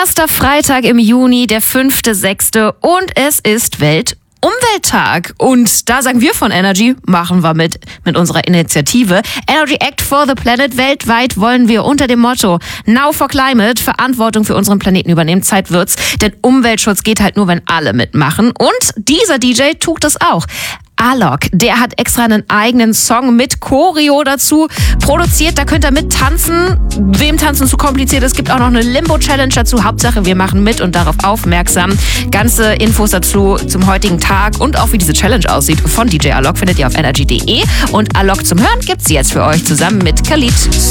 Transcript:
Erster Freitag im Juni, der 5.6. und es ist Weltumwelttag. Und da sagen wir von Energy, machen wir mit unserer Initiative Energy Act for the Planet. Weltweit wollen wir unter dem Motto Now for Climate Verantwortung für unseren Planeten übernehmen. Zeit wird's, denn Umweltschutz geht halt nur, wenn alle mitmachen. Und dieser DJ tut das auch. Alok, der hat extra einen eigenen Song mit Choreo dazu produziert. Da könnt ihr mit tanzen. Wem Tanzen zu kompliziert ist, gibt auch noch eine Limbo-Challenge dazu. Hauptsache, wir machen mit und darauf aufmerksam. Ganze Infos dazu zum heutigen Tag und auch wie diese Challenge aussieht von DJ Alok findet ihr auf energy.de. Und Alok zum Hören gibt's jetzt für euch zusammen mit Khalid.